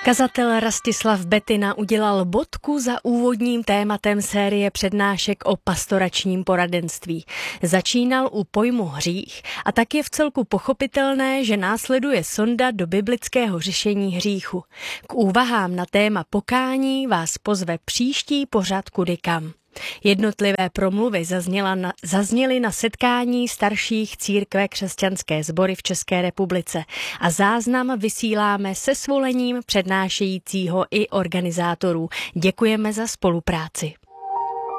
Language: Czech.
Kazatel Rastislav Betina udělal bodku za úvodním tématem série přednášek o pastoračním poradenství. Začínal u pojmu hřích a tak je vcelku pochopitelné, že následuje sonda do biblického řešení hříchu. K úvahám na téma pokání vás pozve příští pořad Kudy kam. Jednotlivé promluvy zazněly na setkání starších církve Křesťanské sbory v České republice a záznam vysíláme se svolením přednášejícího i organizátorů. Děkujeme za spolupráci.